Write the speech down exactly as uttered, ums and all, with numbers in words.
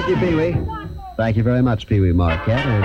Thank you, Pee-wee. Thank you very much, Pee-wee Marquette.